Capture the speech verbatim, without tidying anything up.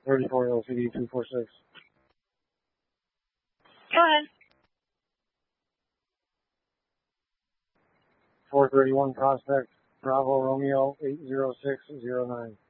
thirty-four L C D two four six. Go ahead. four thirty-one Prospect, Bravo Romeo eight zero six zero nine.